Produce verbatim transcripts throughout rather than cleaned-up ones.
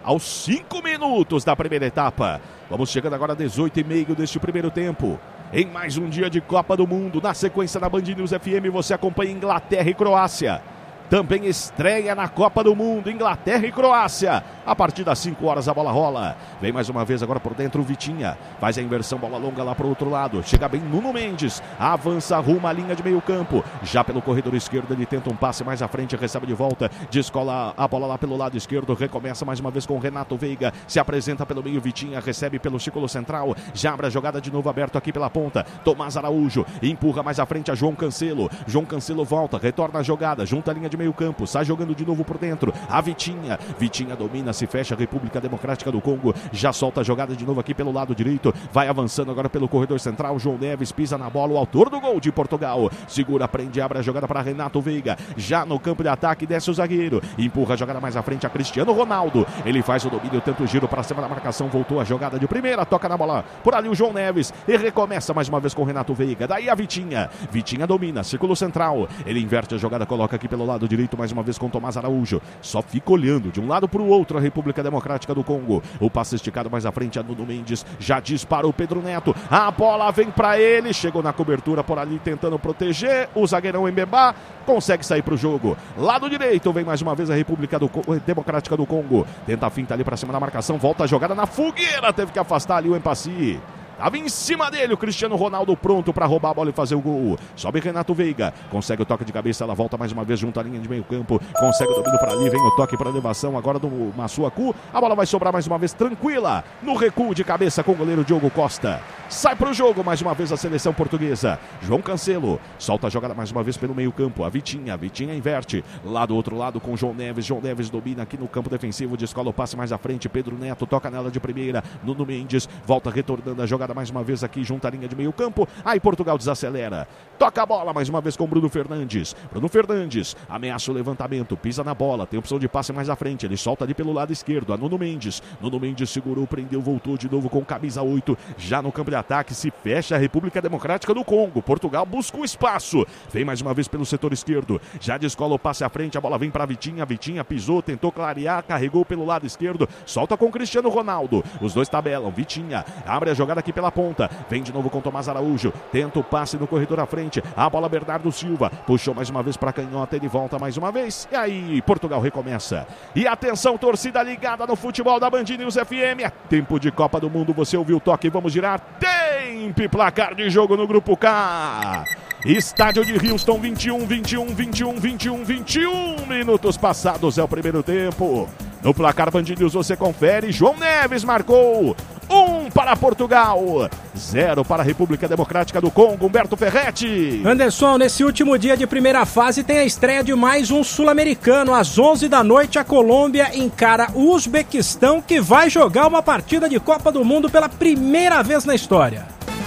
aos cinco minutos da primeira etapa. Vamos chegando agora a dezoito e meio deste primeiro tempo. Em mais um dia de Copa do Mundo, na sequência da Band News F M, você acompanha Inglaterra e Croácia. Também estreia na Copa do Mundo, Inglaterra e Croácia. A partir das cinco horas a bola rola. Vem mais uma vez agora por dentro o Vitinha. Faz a inversão, bola longa lá para o outro lado. Chega bem Nuno Mendes. Avança, arruma a linha de meio campo. Já pelo corredor esquerdo ele tenta um passe mais à frente, recebe de volta. Descola a bola lá pelo lado esquerdo. Recomeça mais uma vez com o Renato Veiga. Se apresenta pelo meio, Vitinha recebe pelo círculo central. Já abre a jogada de novo aberto aqui pela ponta. Tomás Araújo empurra mais à frente a João Cancelo. João Cancelo volta, retorna a jogada, junta a linha de meio campo, sai jogando de novo por dentro, a Vitinha, Vitinha domina, se fecha a República Democrática do Congo, já solta a jogada de novo aqui pelo lado direito, vai avançando agora pelo corredor central, João Neves pisa na bola, o autor do gol de Portugal, segura, prende, abre a jogada para Renato Veiga, já no campo de ataque, desce o zagueiro, empurra a jogada mais à frente a Cristiano Ronaldo, ele faz o domínio, tenta o giro para cima da marcação, voltou a jogada de primeira, toca na bola, por ali o João Neves, e recomeça mais uma vez com o Renato Veiga, daí a Vitinha, Vitinha domina, círculo central, ele inverte a jogada, coloca aqui pelo lado direito, mais uma vez com Tomás Araújo, só fica olhando de um lado para o outro a República Democrática do Congo, o passe esticado mais à frente a Nuno Mendes, já dispara o Pedro Neto, a bola vem para ele, chegou na cobertura por ali tentando proteger, o zagueirão Mbemba consegue sair para o jogo, lado direito vem mais uma vez a República do Co- Democrática do Congo, tenta a finta ali para cima da marcação, volta a jogada na fogueira, teve que afastar ali o Empassi. Estava em cima dele o Cristiano Ronaldo pronto para roubar a bola e fazer o gol. Sobe Renato Veiga, consegue o toque de cabeça, ela volta mais uma vez junto à linha de meio campo, consegue o domínio para ali, vem o toque para elevação agora do Massuaku, a bola vai sobrar mais uma vez tranquila, no recuo de cabeça com o goleiro Diogo Costa. Sai para o jogo mais uma vez a seleção portuguesa. João Cancelo solta a jogada mais uma vez pelo meio campo, a Vitinha, Vitinha inverte, lá do outro lado com João Neves, João Neves domina aqui no campo defensivo, descola o passe mais à frente, Pedro Neto toca nela de primeira, Nuno Mendes volta retornando a jogada mais uma vez aqui junto à linha de meio campo, aí Portugal desacelera, toca a bola mais uma vez com Bruno Fernandes, Bruno Fernandes ameaça o levantamento, pisa na bola, tem opção de passe mais à frente, ele solta ali pelo lado esquerdo, a Nuno Mendes, Nuno Mendes segurou, prendeu, voltou de novo com camisa oito, já no campo de ataque, se fecha a República Democrática do Congo, Portugal busca um espaço, vem mais uma vez pelo setor esquerdo, já descola o passe à frente, a bola vem para Vitinha, Vitinha pisou, tentou clarear, carregou pelo lado esquerdo, solta com Cristiano Ronaldo, os dois tabelam, Vitinha abre a jogada aqui pela ponta, vem de novo com Tomás Araújo, tenta o passe no corredor à frente, a bola Bernardo Silva, puxou mais uma vez para a canhota, ele volta mais uma vez, e aí Portugal recomeça. E atenção, torcida ligada no futebol da Band News F M, é tempo de Copa do Mundo, você ouviu o toque, vamos girar, tempo e placar de jogo no Grupo K. Estádio de Houston, vinte e um, vinte e um, vinte e um, vinte e um, vinte e um minutos passados é o primeiro tempo. No placar Band News você confere, João Neves marcou, um para Portugal, zero para a República Democrática do Congo, Humberto Ferretti. Anderson, nesse último dia de primeira fase tem a estreia de mais um sul-americano. Às onze da noite a Colômbia encara o Uzbequistão, que vai jogar uma partida de Copa do Mundo pela primeira vez na história.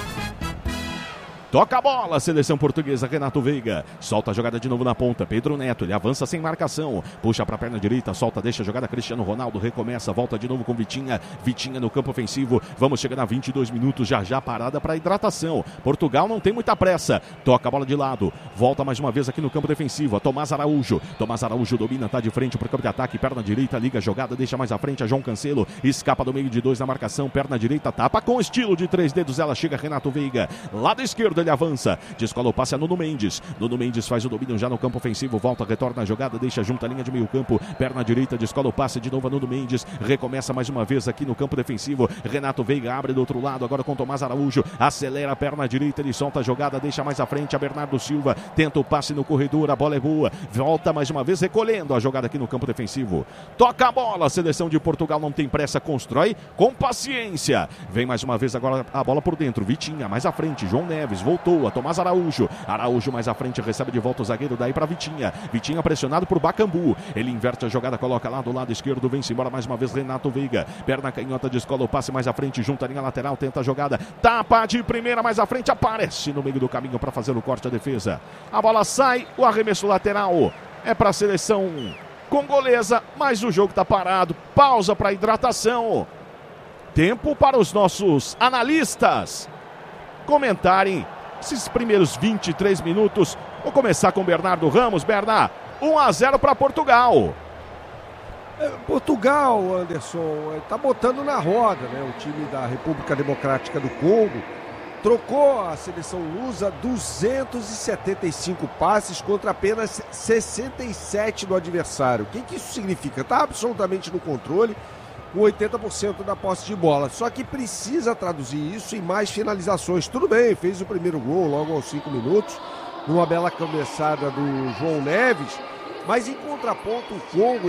Toca a bola, seleção portuguesa, Renato Veiga, solta a jogada de novo na ponta, Pedro Neto, ele avança sem marcação, puxa para a perna direita, solta, deixa a jogada, Cristiano Ronaldo recomeça, volta de novo com Vitinha, Vitinha no campo ofensivo, vamos chegando a vinte e dois minutos, já já parada para hidratação, Portugal não tem muita pressa, toca a bola de lado, volta mais uma vez aqui no campo defensivo, a Tomás Araújo, Tomás Araújo domina, tá de frente para o campo de ataque, perna direita, liga a jogada, deixa mais à frente a João Cancelo, escapa do meio de dois na marcação, perna direita, tapa com estilo de três dedos, ela chega Renato Veiga, lado esquerdo ele avança, descola o passe a Nuno Mendes, Nuno Mendes faz o domínio já no campo ofensivo, volta, retorna a jogada, deixa junto a linha de meio campo, perna direita, descola o passe de novo a Nuno Mendes, recomeça mais uma vez aqui no campo defensivo, Renato Veiga abre do outro lado, agora com Tomás Araújo, acelera a perna direita, ele solta a jogada, deixa mais à frente a Bernardo Silva, tenta o passe no corredor, a bola é boa, volta mais uma vez recolhendo a jogada aqui no campo defensivo, toca a bola, a seleção de Portugal não tem pressa, constrói com paciência, vem mais uma vez agora a bola por dentro, Vitinha mais à frente, João Neves voltou, a Tomás Araújo, Araújo mais à frente, recebe de volta o zagueiro, daí para Vitinha, Vitinha pressionado por Bacambu, ele inverte a jogada, coloca lá do lado esquerdo, vem-se embora mais uma vez Renato Veiga, perna canhota, descola o passe mais à frente, junta a linha lateral, tenta a jogada, tapa de primeira mais à frente, aparece no meio do caminho para fazer o corte à defesa, a bola sai, o arremesso lateral é para a seleção congolesa, mas o jogo está parado, pausa para hidratação, tempo para os nossos analistas comentarem esses primeiros vinte e três minutos. Vou começar com Bernardo Ramos. Bernardo, um a zero para Portugal. Portugal, Anderson, está botando na roda, né? O time da República Democrática do Congo trocou a seleção lusa duzentos e setenta e cinco passes contra apenas sessenta e sete do adversário. O que, que isso significa? Está absolutamente no controle, com oitenta por cento da posse de bola. Só que precisa traduzir isso em mais finalizações. Tudo bem, fez o primeiro gol logo aos cinco minutos, numa bela cabeçada do João Neves. Mas em contraponto, o Congo,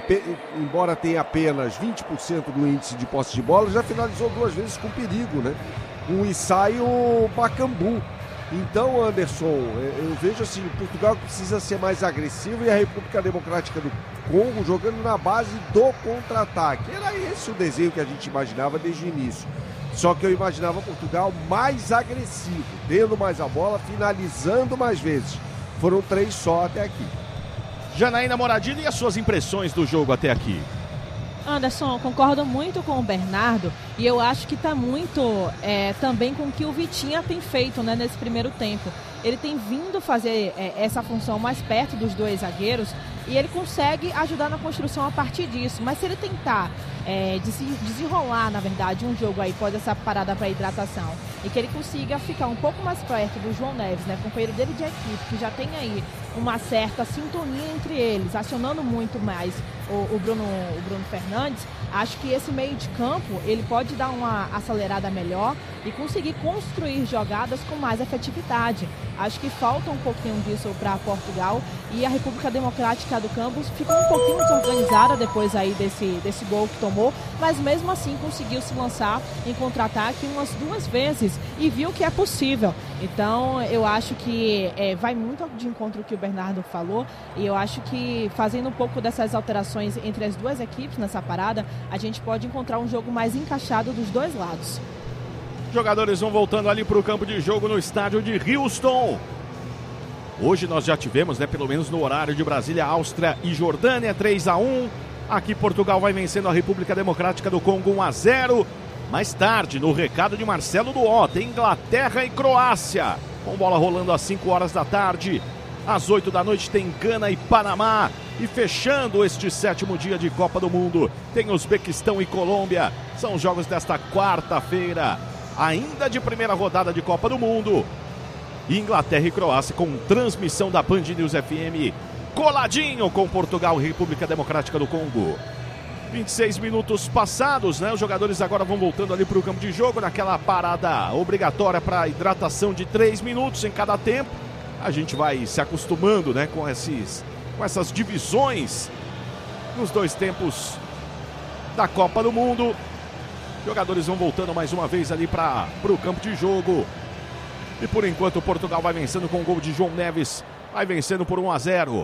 embora tenha apenas vinte por cento do índice de posse de bola, já finalizou duas vezes com perigo, né? O Issai e o Bakambu. Então, Anderson, eu vejo assim, o Portugal precisa ser mais agressivo e a República Democrática do Congo jogando na base do contra-ataque. Era esse o desenho que a gente imaginava desde o início. Só que eu imaginava Portugal mais agressivo, tendo mais a bola, finalizando mais vezes. Foram três só até aqui. Janaína Moradilha, e as suas impressões do jogo até aqui? Anderson, concordo muito com o Bernardo e eu acho que está muito é, também com o que o Vitinha tem feito, né, nesse primeiro tempo. Ele tem vindo fazer é, essa função mais perto dos dois zagueiros e ele consegue ajudar na construção a partir disso. Mas se ele tentar é, desenrolar, na verdade, um jogo aí após essa parada para hidratação e que ele consiga ficar um pouco mais perto do João Neves, né, companheiro dele de equipe, que já tem aí uma certa sintonia entre eles, acionando muito mais o, o, Bruno, o Bruno Fernandes, acho que esse meio de campo ele pode dar uma acelerada melhor e conseguir construir jogadas com mais efetividade. Acho que falta um pouquinho disso para Portugal e a República Democrática do Congo ficou um pouquinho desorganizada depois aí desse, desse gol que tomou, mas mesmo assim conseguiu se lançar em contra-ataque umas duas vezes e viu que é possível. Então eu acho que é, vai muito de encontro ao que o Bernardo falou e eu acho que fazendo um pouco dessas alterações entre as duas equipes nessa parada, a gente pode encontrar um jogo mais encaixado dos dois lados. Jogadores vão voltando ali para o campo de jogo no estádio de Houston. Hoje nós já tivemos, né, pelo menos no horário de Brasília, Áustria e Jordânia, três a um. Aqui Portugal vai vencendo a República Democrática do Congo um a zero. Mais tarde, no recado de Marcelo Duó, tem Inglaterra e Croácia. Com bola rolando às cinco horas da tarde. Às oito da noite tem Gana e Panamá. E fechando este sétimo dia de Copa do Mundo, tem Uzbequistão e Colômbia. São os jogos desta quarta-feira, ainda de primeira rodada de Copa do Mundo. Inglaterra e Croácia com transmissão da Band News F M, coladinho com Portugal e República Democrática do Congo. vinte e seis minutos passados, né? Os jogadores agora vão voltando ali para o campo de jogo, naquela parada obrigatória para hidratação de três minutos em cada tempo. A gente vai se acostumando, né, com, esses, com essas divisões nos dois tempos da Copa do Mundo. Jogadores vão voltando mais uma vez ali para o campo de jogo. E por enquanto Portugal vai vencendo com o gol de João Neves. Vai vencendo por um a zero.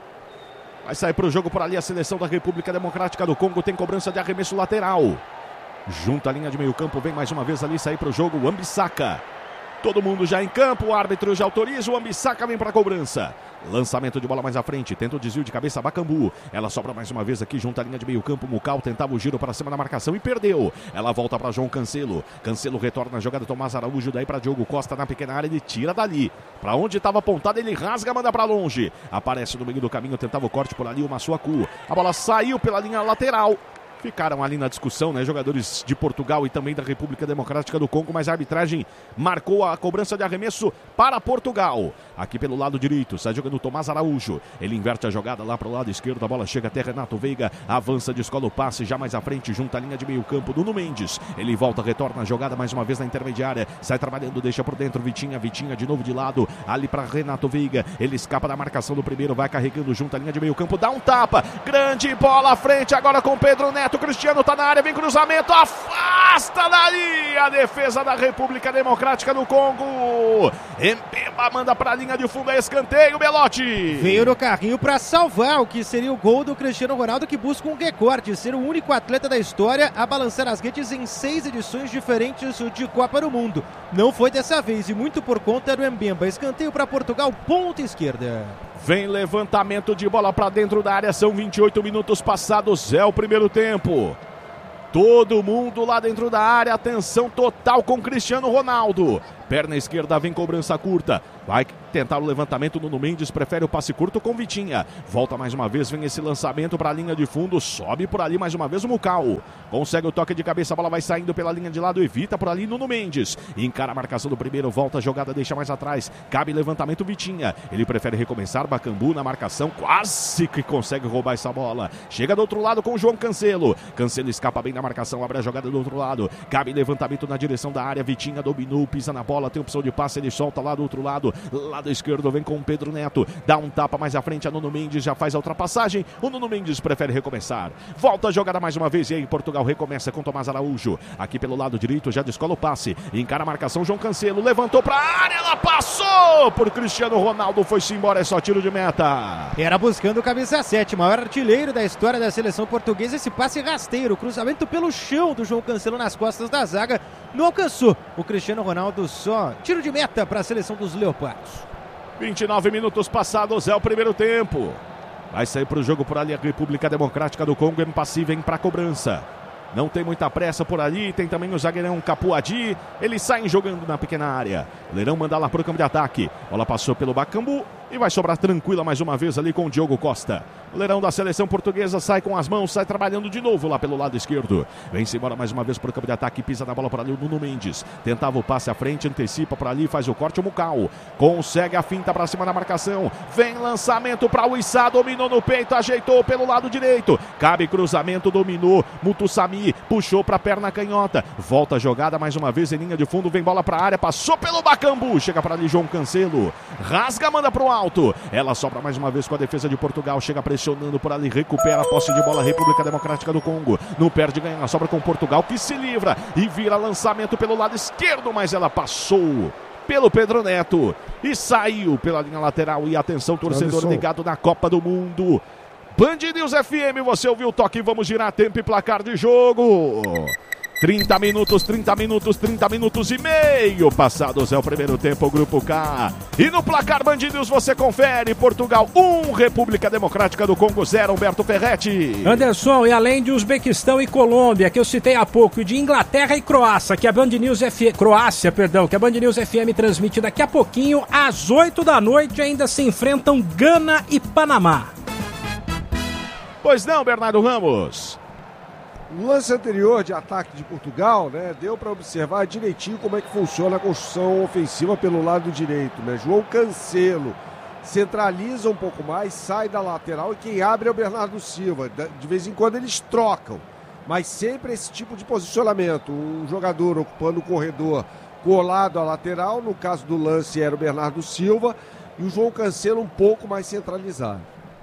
Vai sair para o jogo por ali a seleção da República Democrática do Congo. Tem cobrança de arremesso lateral. Junta a linha de meio campo. Vem mais uma vez ali sair para o jogo o Wan-Bissaka. Todo mundo já em campo. O árbitro já autoriza. O Wan-Bissaka vem para a cobrança. Lançamento de bola mais à frente. Tenta o desvio de cabeça Bakambu. Ela sobra mais uma vez aqui junto à linha de meio campo. Mucal tentava o giro para cima da marcação e perdeu. Ela volta para João Cancelo. Cancelo retorna a jogada. Tomás Araújo daí para Diogo Costa na pequena área. Ele tira dali. Para onde estava apontado ele rasga, manda para longe. Aparece no meio do caminho. Tentava o corte por ali o Massuaku. A bola saiu pela linha lateral. Ficaram ali na discussão, né, jogadores de Portugal e também da República Democrática do Congo, mas a arbitragem marcou a cobrança de arremesso para Portugal. Aqui pelo lado direito, sai jogando o Tomás Araújo. Ele inverte a jogada lá para o lado esquerdo, a bola chega até Renato Veiga, avança, descola o passe, já mais à frente, junta a linha de meio campo, Nuno Mendes. Ele volta, retorna a jogada mais uma vez na intermediária, sai trabalhando, deixa por dentro, Vitinha, Vitinha de novo de lado, ali para Renato Veiga. Ele escapa da marcação do primeiro, vai carregando junto a linha de meio campo, dá um tapa, grande bola à frente, agora com Pedro Neto. Cristiano tá na área, vem cruzamento, afasta dali a defesa da República Democrática do Congo. Mbemba manda pra linha de fundo, é escanteio, Belotti. Veio no carrinho pra salvar o que seria o gol do Cristiano Ronaldo, que busca um recorde, ser o único atleta da história a balançar as redes em seis edições diferentes de Copa do Mundo. Não foi dessa vez e muito por conta do Mbemba. Escanteio para Portugal, ponta esquerda. Vem levantamento de bola para dentro da área, são vinte e oito minutos passados, é o primeiro tempo. Todo mundo lá dentro da área, atenção total com Cristiano Ronaldo. Perna esquerda, vem cobrança curta. Vai tentar o levantamento, Nuno Mendes prefere o passe curto com Vitinha. Volta mais uma vez, vem esse lançamento para a linha de fundo. Sobe por ali mais uma vez o Mucal. Consegue o toque de cabeça, a bola vai saindo pela linha de lado. Evita por ali Nuno Mendes. Encara a marcação do primeiro, volta a jogada, deixa mais atrás. Cabe levantamento Vitinha. Ele prefere recomeçar, Bacambu na marcação. Quase que consegue roubar essa bola. Chega do outro lado com o João Cancelo. Cancelo escapa bem da marcação, abre a jogada do outro lado. Cabe levantamento na direção da área. Vitinha dominou, pisa na bola, tem opção de passe, ele solta lá do outro lado. Lado esquerdo vem com o Pedro Neto. Dá um tapa mais à frente, a Nuno Mendes já faz a ultrapassagem. O Nuno Mendes prefere recomeçar. Volta a jogada mais uma vez e aí Portugal recomeça com Tomás Araújo. Aqui pelo lado direito já descola o passe. Encara a marcação, João Cancelo levantou pra área, ela passou por Cristiano Ronaldo, foi-se embora, é só tiro de meta. Era buscando o camisa sete, maior artilheiro da história da seleção portuguesa. Esse passe rasteiro, cruzamento pelo chão do João Cancelo nas costas da zaga. Não alcançou o Cristiano Ronaldo, só tiro de meta para a seleção dos Leopardos. vinte e nove minutos passados, é o primeiro tempo. Vai sair para o jogo por ali a República Democrática do Congo, Mpassi vem para a cobrança. Não tem muita pressa por ali, tem também o zagueirão Capuadi. Eles saem jogando na pequena área. O Leirão manda lá para o campo de ataque. Bola passou pelo Bacambu e vai sobrar tranquila mais uma vez ali com o Diogo Costa. O Leirão da seleção portuguesa sai com as mãos, sai trabalhando de novo lá pelo lado esquerdo. Vem-se embora mais uma vez para o campo de ataque, pisa na bola por ali o Nuno Mendes. Tentava o passe à frente, antecipa por ali, faz o corte o Mucal. Consegue a finta para cima da marcação. Vem lançamento para o Issa, dominou no peito, ajeitou pelo lado direito. Cabe cruzamento, dominou. Mutussami puxou para a perna canhota. Volta a jogada mais uma vez em linha de fundo, vem bola para a área, passou pelo Bacambu. Chega para ali João Cancelo. Rasga, manda para o alto. Ela sobra mais uma vez com a defesa de Portugal. Chega pressionando por ali, recupera a posse de bola. República Democrática do Congo. Não perde, ganha a sobra com Portugal, que se livra e vira lançamento pelo lado esquerdo, mas ela passou pelo Pedro Neto e saiu pela linha lateral. E atenção, torcedor ligado na Copa do Mundo. Band News F M, você ouviu o toque, vamos girar tempo e placar de jogo. trinta minutos, trinta minutos, trinta minutos e meio passados é o primeiro tempo, Grupo K. E no placar Band News você confere: Portugal um, República Democrática do Congo zero, Humberto Ferretti. Anderson, e além de Uzbequistão e Colômbia, que eu citei há pouco, e de Inglaterra e Croácia, que a Band News F M, Croácia, perdão, que a Band News F M transmite daqui a pouquinho, às oito da noite, ainda se enfrentam Gana e Panamá. Pois não, Bernardo Ramos. No lance anterior de ataque de Portugal, né, deu para observar direitinho como é que funciona a construção ofensiva pelo lado direito, né? João Cancelo centraliza um pouco mais, sai da lateral e quem abre é o Bernardo Silva. De vez em quando eles trocam, mas sempre esse tipo de posicionamento. Um jogador ocupando o corredor colado à lateral, no caso do lance era o Bernardo Silva, e o João Cancelo um pouco mais centralizado.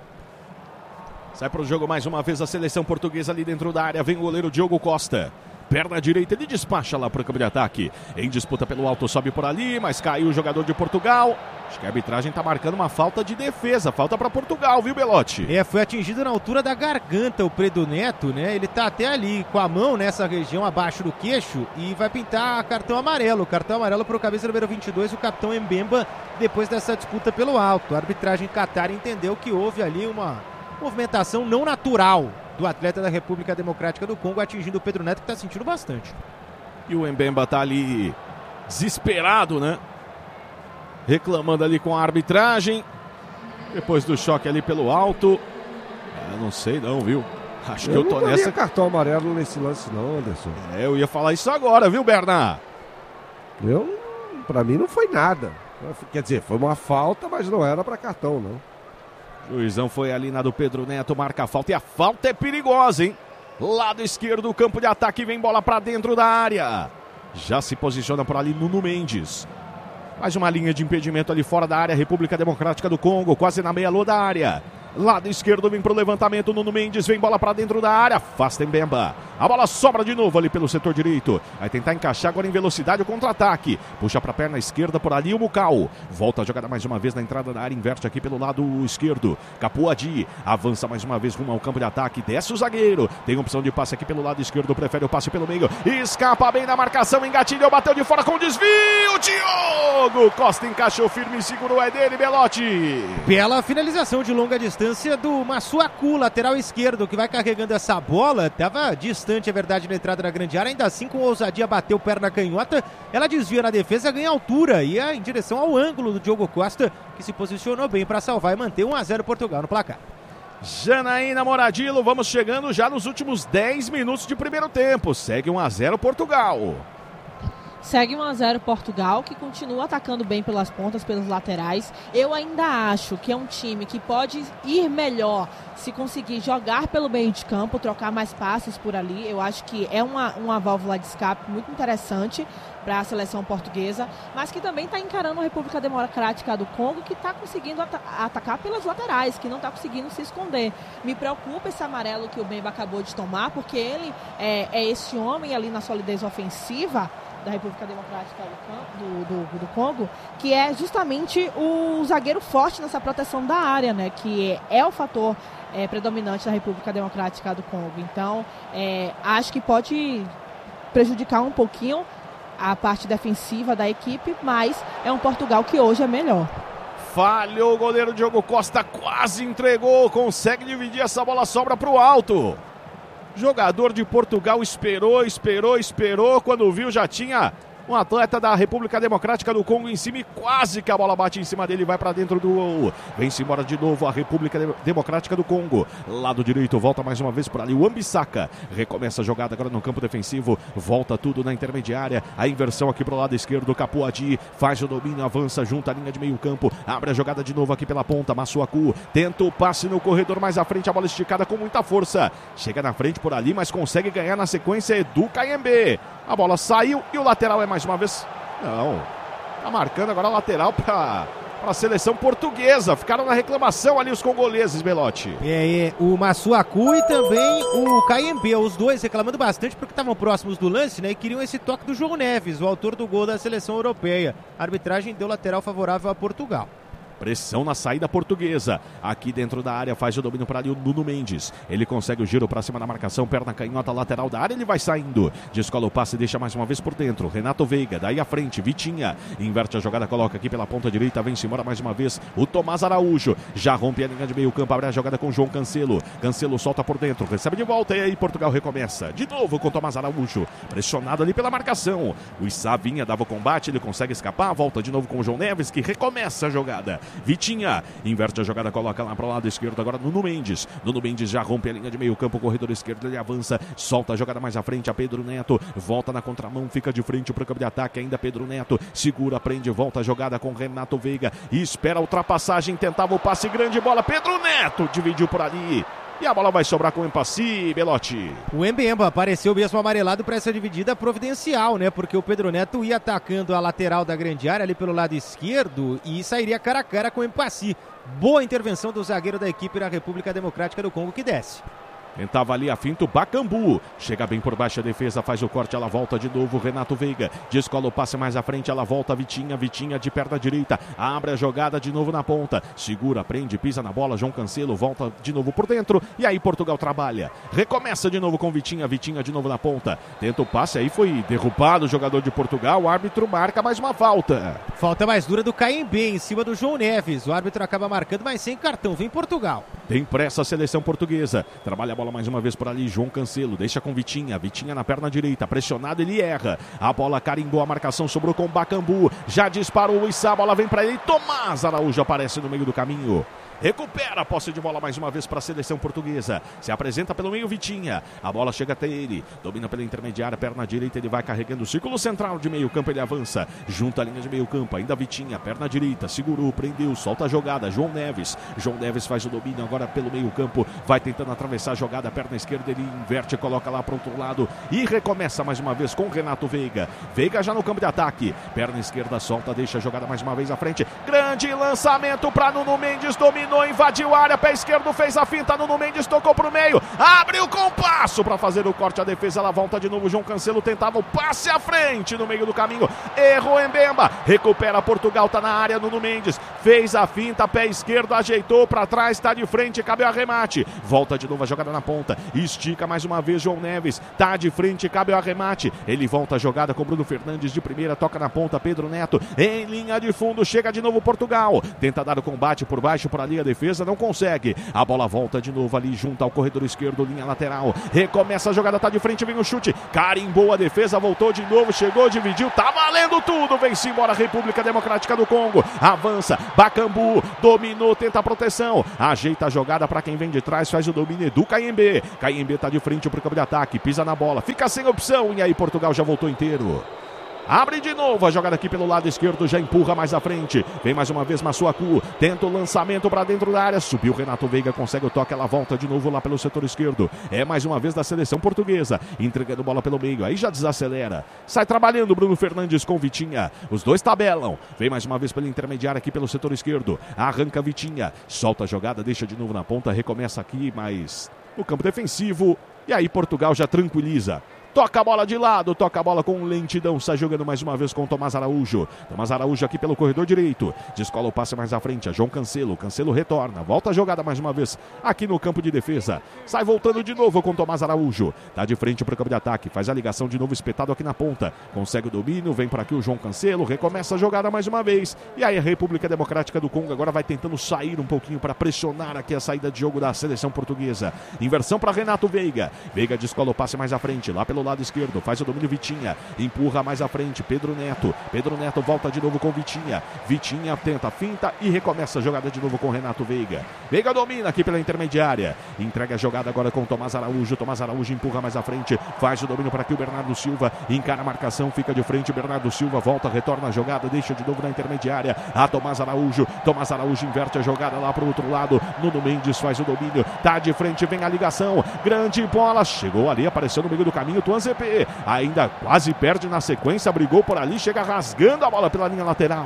Sai para o jogo mais uma vez a seleção portuguesa ali dentro da área. Vem o goleiro Diogo Costa. Perna direita, ele despacha lá para o campo de ataque. Em disputa pelo alto, sobe por ali, mas caiu o jogador de Portugal. Acho que a arbitragem está marcando uma falta de defesa. Falta para Portugal, viu, Belotti? É, foi atingido na altura da garganta o Pedro Neto, né? Ele tá até ali com a mão nessa região abaixo do queixo e vai pintar cartão amarelo. Cartão amarelo para o cabeça número vinte e dois, o capitão Mbemba, depois dessa disputa pelo alto. A arbitragem Qatar entendeu que houve ali uma movimentação não natural do atleta da República Democrática do Congo, atingindo o Pedro Neto, que está sentindo bastante. E o Mbemba tá ali desesperado, né? Reclamando ali com a arbitragem. Depois do choque ali pelo alto. Eu não sei não, viu? Acho eu que eu tô não nessa. Cartão amarelo nesse lance não, Anderson. É, eu ia falar isso agora, viu, Bernard? Eu, pra mim não foi nada. Quer dizer, foi uma falta, mas não era para cartão, não. Juizão foi ali na do Pedro Neto, marca a falta e a falta é perigosa, hein? Lado esquerdo do campo de ataque, vem bola pra dentro da área. Já se posiciona por ali Nuno Mendes. Mais uma linha de impedimento ali fora da área, República Democrática do Congo, quase na meia-lua da área. Lado esquerdo vem pro levantamento, Nuno Mendes, vem bola pra dentro da área, afasta Mbemba. A bola sobra de novo ali pelo setor direito. Vai tentar encaixar agora em velocidade o contra-ataque. Puxa pra perna esquerda por ali o Mucal. Volta a jogada mais uma vez na entrada da área, inverte aqui pelo lado esquerdo. Capuadi avança mais uma vez rumo ao campo de ataque, desce o zagueiro. Tem opção de passe aqui pelo lado esquerdo, prefere o passe pelo meio. Escapa bem na marcação, engatilhou, bateu de fora com desvio. Diogo Costa encaixou firme, segurou, é dele, Belotti. Bela finalização de longa distância do Massuaku, lateral esquerdo, que vai carregando essa bola. Estava distante bastante, é verdade, na entrada da grande área, ainda assim com ousadia bateu perna canhota, ela desvia na defesa, ganha altura e é em direção ao ângulo do Diogo Costa, que se posicionou bem para salvar e manter um a zero Portugal no placar. Janaína Moradilo, vamos chegando já nos últimos dez minutos de primeiro tempo, segue um a zero Portugal. Segue um a zero Portugal, que continua atacando bem pelas pontas, pelos laterais. Eu ainda acho que é um time que pode ir melhor se conseguir jogar pelo meio de campo, trocar mais passes por ali. Eu acho que é uma, uma válvula de escape muito interessante para a seleção portuguesa, mas que também está encarando a República Democrática do Congo, que está conseguindo at- atacar pelas laterais, que não está conseguindo se esconder. Me preocupa esse amarelo que o Bemba acabou de tomar, porque ele é, é esse homem ali na solidez ofensiva da República Democrática do, do, do Congo, que é justamente o zagueiro forte nessa proteção da área, né? Que é o fator é, predominante da República Democrática do Congo. Então, é, acho que pode prejudicar um pouquinho a parte defensiva da equipe, mas é um Portugal que hoje é melhor. Falhou o goleiro Diogo Costa, quase entregou, consegue dividir essa bola, sobra para o alto. Jogador de Portugal esperou, esperou, esperou. Quando viu, já tinha um atleta da República Democrática do Congo em cima e quase que a bola bate em cima dele e vai para dentro do gol. Vem-se embora de novo a República Democrática do Congo. Lado direito, volta mais uma vez por ali o Wan-Bissaka. Recomeça a jogada agora no campo defensivo. Volta tudo na intermediária. A inversão aqui pro lado esquerdo. Capuadi faz o domínio, avança junto à linha de meio campo. Abre a jogada de novo aqui pela ponta. Massuaku tenta o passe no corredor mais à frente. A bola esticada com muita força. Chega na frente por ali, mas consegue ganhar na sequência Edu Kayembe. A bola saiu e o lateral é mais uma vez... Não, tá marcando agora a lateral para a seleção portuguesa. Ficaram na reclamação ali os congoleses, Belotti. É, é, o Massuaku e também o Kayembe, os dois reclamando bastante porque estavam próximos do lance, né, e queriam esse toque do João Neves, o autor do gol da seleção europeia. A arbitragem deu lateral favorável a Portugal. Pressão na saída portuguesa. Aqui dentro da área faz o domínio para ali o Nuno Mendes. Ele consegue o giro para cima da marcação. Perna canhota lateral da área. Ele vai saindo. Descola o passe e deixa mais uma vez por dentro. Renato Veiga. Daí à frente. Vitinha. Inverte a jogada. Coloca aqui pela ponta direita. Vem-se embora mais uma vez. O Tomás Araújo. Já rompe a linha de meio campo. Abre a jogada com João Cancelo. Cancelo solta por dentro. Recebe de volta. E aí Portugal recomeça. De novo com Tomás Araújo. Pressionado ali pela marcação. O Issa vinha, dava o combate. Ele consegue escapar. Volta de novo com o João Neves, que recomeça a jogada. Vitinha, inverte a jogada, coloca lá para o lado esquerdo, agora Nuno Mendes. Nuno Mendes já rompe a linha de meio campo, corredor esquerdo, ele avança, solta a jogada mais à frente, a Pedro Neto, volta na contramão, fica de frente para o campo de ataque, ainda Pedro Neto, segura, prende, volta a jogada com Renato Veiga, e espera a ultrapassagem, tentava o passe, grande bola, Pedro Neto, dividiu por ali. E a bola vai sobrar com o Empassi, Belotti. O Mbemba apareceu mesmo amarelado para essa dividida providencial, né? Porque o Pedro Neto ia atacando a lateral da grande área ali pelo lado esquerdo e sairia cara a cara com o Empassi. Boa intervenção do zagueiro da equipe da República Democrática do Congo que desce. Tentava ali a finta o Bacambu. Chega bem por baixo a defesa, faz o corte, ela volta de novo, Renato Veiga. Descola o passe mais à frente, ela volta, Vitinha, Vitinha de perna direita. Abre a jogada de novo na ponta. Segura, prende, pisa na bola, João Cancelo volta de novo por dentro. E aí Portugal trabalha. Recomeça de novo com Vitinha, Vitinha de novo na ponta. Tenta o passe, aí foi derrubado o jogador de Portugal. O árbitro marca mais uma falta. Falta mais dura do Kayembe em cima do João Neves. O árbitro acaba marcando, mas sem cartão. Vem Portugal. Tem pressa a seleção portuguesa. Trabalha a bola mais uma vez por ali, João Cancelo, deixa com Vitinha, Vitinha na perna direita, pressionado, ele erra, a bola carimbou, a marcação sobrou com o Bacambu, já disparou o Issa, a bola vem para ele, Tomás Araújo aparece no meio do caminho. Recupera a posse de bola mais uma vez para a seleção portuguesa. Se apresenta pelo meio Vitinha. A bola chega até ele. Domina pela intermediária, perna direita. Ele vai carregando o círculo central de meio campo. Ele avança. Junta a linha de meio campo. Ainda Vitinha, perna direita. Segurou, prendeu, solta a jogada. João Neves. João Neves faz o domínio agora pelo meio campo. Vai tentando atravessar a jogada. Perna esquerda, ele inverte, coloca lá para o outro lado. E recomeça mais uma vez com Renato Veiga. Veiga já no campo de ataque. Perna esquerda, solta, deixa a jogada mais uma vez à frente. Grande lançamento para Nuno Mendes. Dominou. Invadiu a área, pé esquerdo, fez a finta, Nuno Mendes tocou pro meio, abriu com passo para fazer o corte, a defesa, ela volta de novo, João Cancelo tentava o passe à frente no meio do caminho, errou Mbemba, recupera Portugal, tá na área, Nuno Mendes, fez a finta, pé esquerdo, ajeitou para trás, tá de frente. frente, cabe o arremate. Volta de novo a jogada na ponta. Estica mais uma vez João Neves. Tá de frente, cabe o arremate. Ele volta a jogada com Bruno Fernandes de primeira. Toca na ponta, Pedro Neto. Em linha de fundo, chega de novo Portugal. Tenta dar o combate por baixo, por ali a defesa. Não consegue. A bola volta de novo ali junto ao corredor esquerdo, linha lateral. Recomeça a jogada, tá de frente, vem o chute. Carimbou a defesa, voltou de novo. Chegou, dividiu. Tá valendo tudo. Vem-se embora a República Democrática do Congo. Avança. Bacambu. Dominou, tenta a proteção. Ajeita a jogada para quem vem de trás. Faz o domínio do Caembe. Caembe tá de frente pro campo de ataque. Pisa na bola. Fica sem opção. E aí Portugal já voltou inteiro. Abre de novo a jogada aqui pelo lado esquerdo, já empurra mais à frente. Vem mais uma vez Massuaku, tenta o lançamento para dentro da área. Subiu Renato Veiga, consegue o toque, ela volta de novo lá pelo setor esquerdo. É mais uma vez da seleção portuguesa, entregando bola pelo meio, aí já desacelera. Sai trabalhando Bruno Fernandes com Vitinha. Os dois tabelam. Vem mais uma vez pela intermediária aqui pelo setor esquerdo. Arranca Vitinha, solta a jogada, deixa de novo na ponta, recomeça aqui, mas no campo defensivo. E aí Portugal já tranquiliza. Toca a bola de lado, toca a bola com lentidão, sai jogando mais uma vez com o Tomás Araújo. Tomás Araújo aqui pelo corredor direito, descola o passe mais à frente, a João Cancelo, Cancelo retorna, volta a jogada mais uma vez aqui no campo de defesa. Sai voltando de novo com Tomás Araújo, tá de frente para o campo de ataque, faz a ligação de novo espetado aqui na ponta, consegue o domínio, vem para aqui o João Cancelo, recomeça a jogada mais uma vez. E aí a República Democrática do Congo agora vai tentando sair um pouquinho para pressionar aqui a saída de jogo da seleção portuguesa. Inversão para Renato Veiga, Veiga descola o passe mais à frente, lá pelo lado esquerdo, faz o domínio Vitinha, empurra mais à frente, Pedro Neto, Pedro Neto volta de novo com Vitinha, Vitinha tenta, finta e recomeça a jogada de novo com Renato Veiga, Veiga domina aqui pela intermediária, entrega a jogada agora com Tomás Araújo, Tomás Araújo empurra mais à frente, faz o domínio para aqui o Bernardo Silva, encara a marcação, fica de frente, Bernardo Silva volta, retorna a jogada, deixa de novo na intermediária, a Tomás Araújo, Tomás Araújo inverte a jogada lá para o outro lado, Nuno Mendes faz o domínio, tá de frente, vem a ligação, grande bola, chegou ali, apareceu no meio do caminho, Tuan Z P, ainda quase perde na sequência, brigou por ali, chega rasgando a bola pela linha lateral.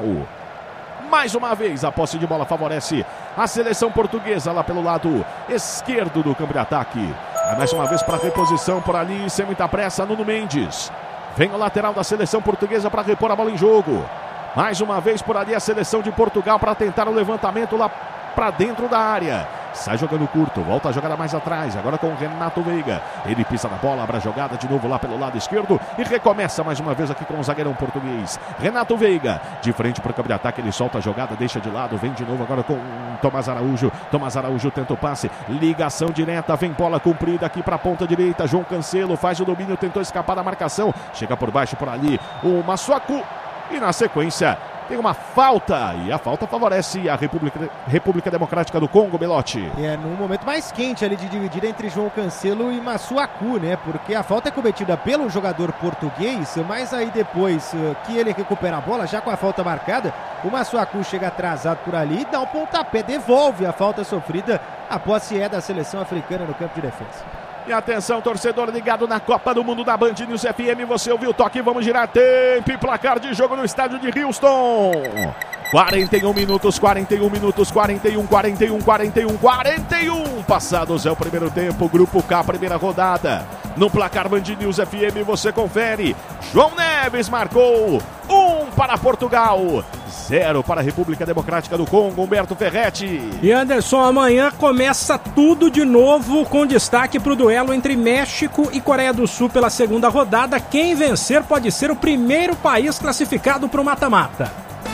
Mais uma vez a posse de bola favorece a seleção portuguesa lá pelo lado esquerdo do campo de ataque. Mais uma vez para reposição por ali, sem muita pressa, Nuno Mendes. Vem o lateral da seleção portuguesa para repor a bola em jogo. Mais uma vez por ali a seleção de Portugal para tentar o levantamento lá para dentro da área. Sai jogando curto, volta a jogada mais atrás, agora com o Renato Veiga. Ele pisa na bola, abre a jogada de novo lá pelo lado esquerdo e recomeça mais uma vez aqui com o zagueirão português. Renato Veiga, de frente para o campo de ataque, ele solta a jogada, deixa de lado, vem de novo agora com Tomás Araújo. Tomás Araújo tenta o passe, ligação direta, vem bola comprida aqui para a ponta direita. João Cancelo faz o domínio, tentou escapar da marcação, chega por baixo por ali o Massuaku e na sequência tem uma falta, e a falta favorece a República, República Democrática do Congo, Belotti. É num momento mais quente ali de dividir entre João Cancelo e Massuaku, né? Porque a falta é cometida pelo jogador português, mas aí depois que ele recupera a bola, já com a falta marcada, o Massuaku chega atrasado por ali, dá um pontapé, devolve a falta sofrida. A posse é da seleção africana no campo de defesa. E atenção, torcedor ligado na Copa do Mundo da Band News F M, você ouviu o toque, vamos girar tempo e placar de jogo no estádio de Houston. quarenta e um minutos, quarenta e um minutos, quarenta e um, quarenta e um, quarenta e um, quarenta e um. Passados é o primeiro tempo, Grupo K, primeira rodada. No placar Band News F M você confere. João Neves marcou um para Portugal, zero para a República Democrática do Congo, Humberto Ferretti. E Anderson, amanhã começa tudo de novo com destaque para o duelo entre México e Coreia do Sul pela segunda rodada. Quem vencer pode ser o primeiro país classificado para o mata-mata.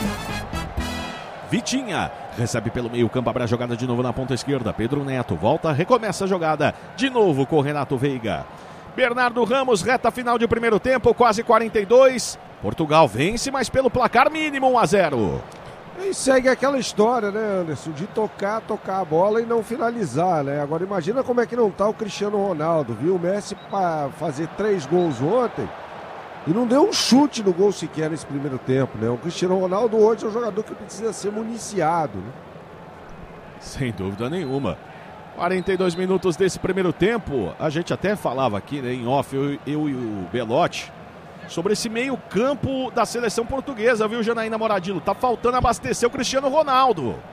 Vitinha recebe pelo meio campo, abre a jogada de novo na ponta esquerda. Pedro Neto volta, recomeça a jogada de novo com Renato Veiga. Bernardo Ramos, reta final de primeiro tempo, quase quarenta e dois. Portugal vence, mas pelo placar mínimo, um a zero. E segue aquela história, né, Anderson? De tocar, tocar a bola e não finalizar, né? Agora imagina como é que não tá o Cristiano Ronaldo, viu? O Messi para fazer três gols ontem e não deu um chute no gol sequer nesse primeiro tempo, né? O Cristiano Ronaldo hoje é um jogador que precisa ser municiado, né? Sem dúvida nenhuma. quarenta e dois minutos desse primeiro tempo, a gente até falava aqui, né, em off, eu, eu e o Belotti, sobre esse meio campo da seleção portuguesa, viu, Janaína Moradillo? Tá faltando abastecer o Cristiano Ronaldo.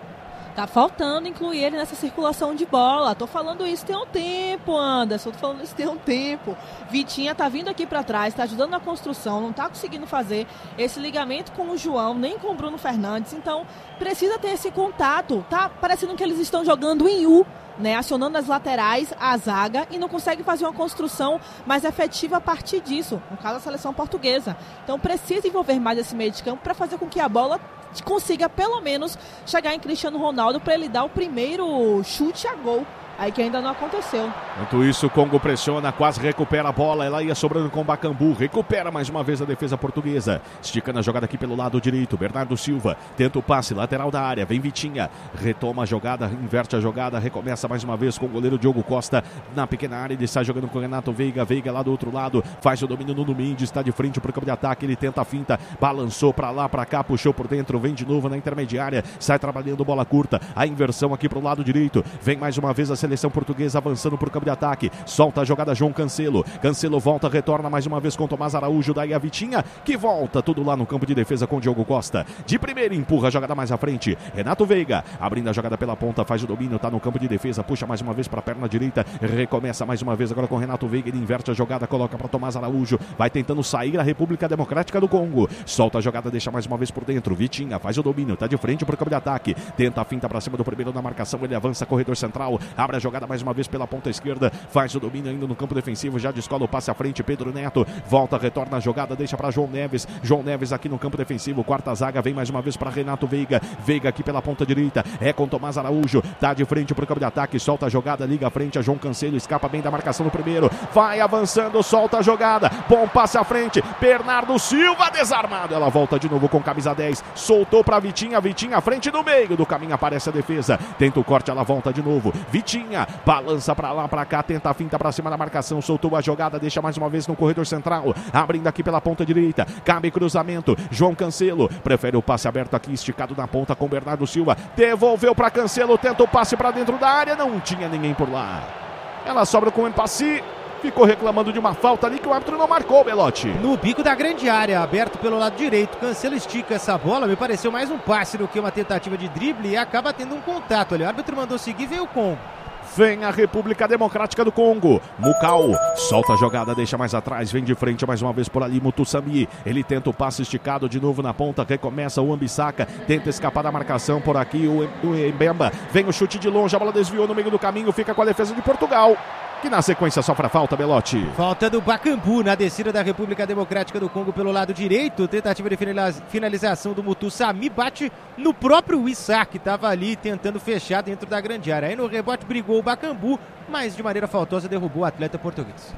Tá faltando incluir ele nessa circulação de bola. Tô falando isso tem um tempo, Anderson. Tô falando isso tem um tempo. Vitinha tá vindo aqui para trás, tá ajudando na construção, não tá conseguindo fazer esse ligamento com o João, nem com o Bruno Fernandes. Então, precisa ter esse contato. Tá parecendo que eles estão jogando em U, né, acionando as laterais, a zaga, e não consegue fazer uma construção mais efetiva a partir disso, no caso a seleção portuguesa. Então precisa envolver mais esse meio de campo para fazer com que a bola consiga pelo menos chegar em Cristiano Ronaldo para ele dar o primeiro chute a gol. Aí que ainda não aconteceu. Enquanto isso, o Congo pressiona, quase recupera a bola. Ela ia sobrando com o Bakambu. Recupera mais uma vez a defesa portuguesa. Esticando a jogada aqui pelo lado direito. Bernardo Silva tenta o passe, lateral da área. Vem Vitinha, retoma a jogada, inverte a jogada. Recomeça mais uma vez com o goleiro Diogo Costa na pequena área. Ele sai jogando com o Renato Veiga. Veiga lá do outro lado, faz o domínio no Mendes. Está de frente para o campo de ataque. Ele tenta a finta, balançou para lá, para cá, puxou por dentro. Vem de novo na intermediária. Sai trabalhando bola curta. A inversão aqui para o lado direito. Vem mais uma vez a seleção portuguesa avançando para o campo de ataque, solta a jogada João Cancelo, Cancelo volta, retorna mais uma vez com Tomás Araújo, daí a Vitinha, que volta tudo lá no campo de defesa com Diogo Costa, de primeira empurra a jogada mais à frente, Renato Veiga, abrindo a jogada pela ponta, faz o domínio, tá no campo de defesa, puxa mais uma vez para a perna direita, recomeça mais uma vez agora com Renato Veiga, ele inverte a jogada, coloca para Tomás Araújo, vai tentando sair a República Democrática do Congo, solta a jogada, deixa mais uma vez por dentro, Vitinha faz o domínio, tá de frente para o campo de ataque, tenta a finta para cima do primeiro na marcação, ele avança corredor central, abre a jogada mais uma vez pela ponta esquerda, faz o domínio ainda no campo defensivo, já descola o passe à frente, Pedro Neto, volta, retorna a jogada, deixa para João Neves, João Neves aqui no campo defensivo, quarta zaga, vem mais uma vez para Renato Veiga, Veiga aqui pela ponta direita, é com Tomás Araújo, tá de frente para o campo de ataque, solta a jogada, liga à frente a João Cancelo, escapa bem da marcação no primeiro, vai avançando, solta a jogada, bom passe à frente, Bernardo Silva desarmado, ela volta de novo com camisa dez, soltou para Vitinha, Vitinha à frente no meio do caminho, aparece a defesa, tenta o corte, ela volta de novo, Vitinha, balança pra lá, pra cá, tenta a finta pra cima da marcação, soltou a jogada, deixa mais uma vez no corredor central, abrindo aqui pela ponta direita, cabe cruzamento, João Cancelo, prefere o passe aberto aqui, esticado na ponta com Bernardo Silva, devolveu pra Cancelo, tenta o passe pra dentro da área, não tinha ninguém por lá, ela sobra com o Empassi, ficou reclamando de uma falta ali que o árbitro não marcou, Belotti. No bico da grande área, aberto pelo lado direito, Cancelo estica essa bola, me pareceu mais um passe do que uma tentativa de drible e acaba tendo um contato ali, o árbitro mandou seguir, veio o Congo. Vem a República Democrática do Congo. Mukau solta a jogada, deixa mais atrás, vem de frente mais uma vez por ali Mutusami. Ele tenta o passe esticado de novo na ponta, recomeça o Ambissaca, tenta escapar da marcação por aqui o, o Mbemba. Vem o chute de longe, a bola desviou no meio do caminho, fica com a defesa de Portugal, que na sequência sofre a falta, Belotti. Falta do Bakambu na descida da República Democrática do Congo pelo lado direito. Tentativa de finalização do Mutusami, bate no próprio Issa, que estava ali tentando fechar dentro da grande área. Aí no rebote brigou o Bakambu, mas de maneira faltosa derrubou o atleta português.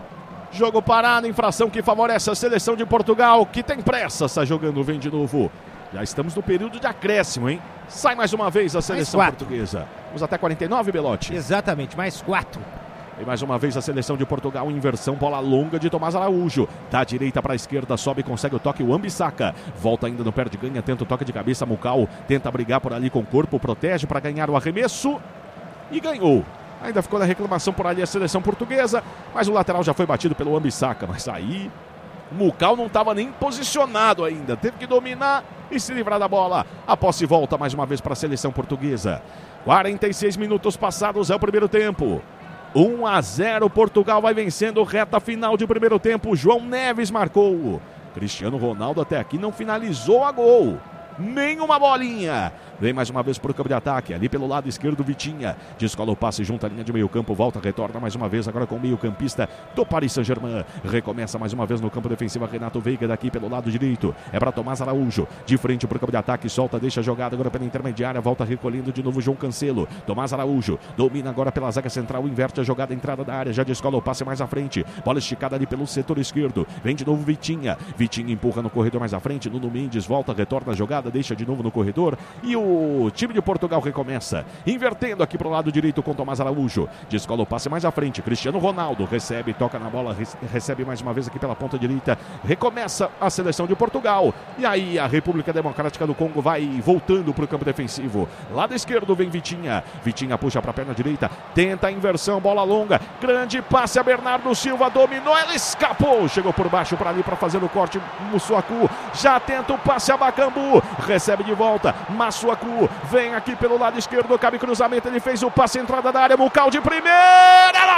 Jogo parado, infração que favorece a seleção de Portugal, que tem pressa, está jogando, vem de novo. Já estamos no período de acréscimo, hein? Sai mais uma vez a seleção portuguesa. Vamos até quarenta e nove, Belotti? Exatamente, mais quatro. E mais uma vez a seleção de Portugal, inversão, bola longa de Tomás Araújo. Da direita para a esquerda, sobe, consegue o toque, o Ambissaca. Volta ainda no perde, ganha, tenta o toque de cabeça, Mukau. Tenta brigar por ali com o corpo, protege para ganhar o arremesso. E ganhou. Ainda ficou na reclamação por ali a seleção portuguesa, mas o lateral já foi batido pelo Ambissaca. Mas aí, o Mukau não estava nem posicionado ainda. Teve que dominar e se livrar da bola. A posse volta mais uma vez para a seleção portuguesa. quarenta e seis minutos passados, é o primeiro tempo. um a zero, Portugal vai vencendo, reta final de primeiro tempo, João Neves marcou. Cristiano Ronaldo até aqui não finalizou a gol, nenhuma bolinha. Vem mais uma vez para o campo de ataque, ali pelo lado esquerdo, Vitinha. Descola o passe junto à linha de meio campo, volta, retorna mais uma vez agora com o meio campista do Paris Saint-Germain. Recomeça mais uma vez no campo defensivo, Renato Veiga daqui pelo lado direito. É para Tomás Araújo, de frente para o campo de ataque, solta, deixa a jogada agora pela intermediária, volta recolhendo de novo João Cancelo. Tomás Araújo, domina agora pela zaga central, inverte a jogada, entrada da área, já descola o passe mais à frente. Bola esticada ali pelo setor esquerdo, vem de novo Vitinha. Vitinha empurra no corredor mais à frente, Nuno Mendes volta, retorna a jogada, deixa de novo no corredor e o time de Portugal recomeça, invertendo aqui para o lado direito com Tomás Araújo, descola o passe mais à frente, Cristiano Ronaldo recebe, toca na bola, recebe mais uma vez aqui pela ponta direita, recomeça a seleção de Portugal, e aí a República Democrática do Congo vai voltando para o campo defensivo, lado esquerdo vem Vitinha, Vitinha puxa para a perna direita, tenta a inversão, bola longa, grande passe a Bernardo Silva, dominou, ela escapou, chegou por baixo para ali para fazer o corte, Mussuaku já tenta o passe a Bakambu, recebe de volta, Massuaku Massuaku vem aqui pelo lado esquerdo, cabe cruzamento, ele fez o passe, entrada da área, Mucal de primeira, ela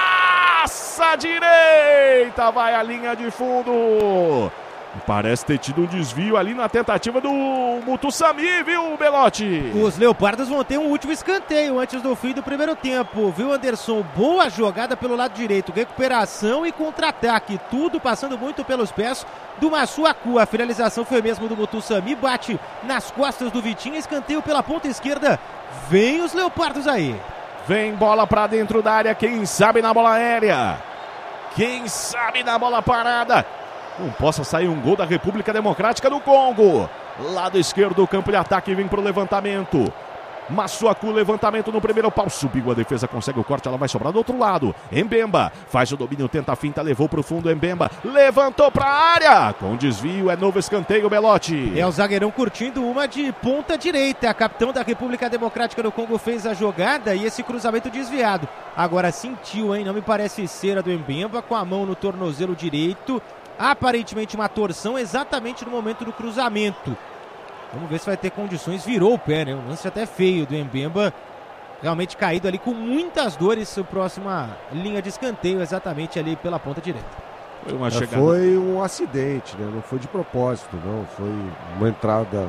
passa à direita, vai à linha de fundo. Parece ter tido um desvio ali na tentativa do Mutussamy, viu, Belotti? Os Leopardos vão ter um último escanteio antes do fim do primeiro tempo, viu, Anderson? Boa jogada pelo lado direito, recuperação e contra-ataque, tudo passando muito pelos pés do Massuaku. A finalização foi mesmo do Mutussamy, bate nas costas do Vitinho, escanteio pela ponta esquerda. Vem os Leopardos aí. Vem bola pra dentro da área, quem sabe na bola aérea, quem sabe na bola parada. Não possa sair um gol da República Democrática do Congo. Lado esquerdo do campo de ataque, vem para o levantamento. Massuaku, levantamento no primeiro pau. Subiu a defesa, consegue o corte, ela vai sobrar do outro lado. Mbemba faz o domínio, tenta a finta, levou para o fundo. Mbemba levantou para a área. Com desvio, é novo escanteio, Belotti. É o zagueirão curtindo uma de ponta direita. A capitão da República Democrática do Congo fez a jogada e esse cruzamento desviado. Agora sentiu, hein? Não me parece ser a do Mbemba, com a mão no tornozelo direito. Aparentemente uma torção exatamente no momento do cruzamento. Vamos ver se vai ter condições. Virou o pé, né? Um lance até feio do Mbemba. Realmente caído ali com muitas dores. A próxima linha de escanteio exatamente ali pela ponta direita. Foi uma chegada. Foi um acidente, né? Não foi de propósito, não. Foi uma entrada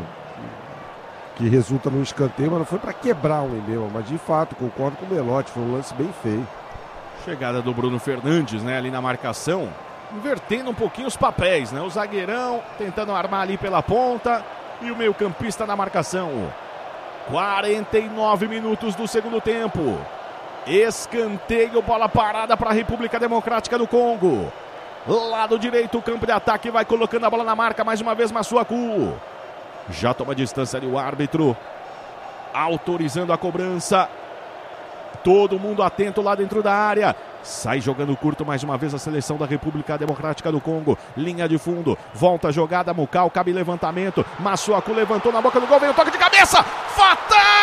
que resulta num escanteio, mas não foi para quebrar o Mbemba. Mas de fato, concordo com o Belotti, foi um lance bem feio. Chegada do Bruno Fernandes, né? Ali na marcação. Invertendo um pouquinho os papéis, né? O zagueirão tentando armar ali pela ponta e o meio-campista na marcação. quarenta e nove minutos do segundo tempo. Escanteio, bola parada para a República Democrática do Congo. Lado direito, campo de ataque, vai colocando a bola na marca mais uma vez Massuaku. Já toma distância ali o árbitro, autorizando a cobrança. Todo mundo atento lá dentro da área. Sai jogando curto mais uma vez a seleção da República Democrática do Congo. Linha de fundo, volta a jogada, Mucal, cabe levantamento. Massuaku levantou na boca do gol, vem o toque de cabeça. Fatal!